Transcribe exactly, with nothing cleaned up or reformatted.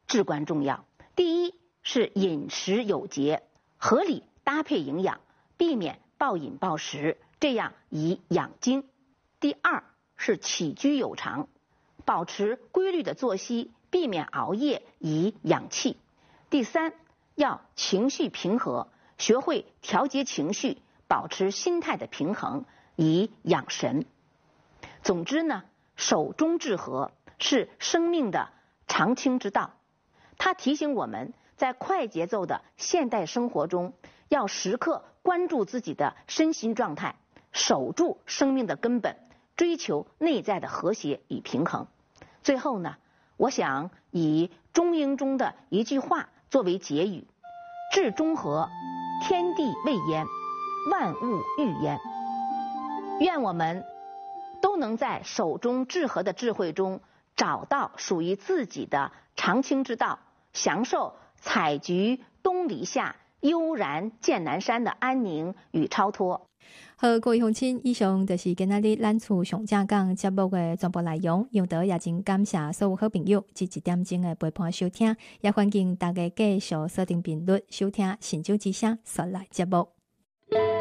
至关重要。第一是饮食有节，合理搭配营养，避免暴饮暴食，这样以养精。第二是起居有常，保持规律的作息，避免熬夜，以养气。第三，要情绪平和，学会调节情绪，保持心态的平衡，以养神。总之呢，守中治和是生命的常青之道，它提醒我们在快节奏的现代生活中，要时刻关注自己的身心状态，守住生命的根本，追求内在的和谐与平衡。最后呢，我想以中英中的一句话作为结语：治中和，天地未焉，万物欲焉。愿我们都能在守中治和的智慧中，找到属于自己的常青之道，享受采菊东篱下，悠然见南山的安宁与超脱。 好，各位乡亲，以上就是今仔日咱厝上正讲节目的全部内容。杨德也真感谢所有好朋友这一点钟的陪伴收听，也欢迎大家继续锁定频率收听《神州之声》说来节目。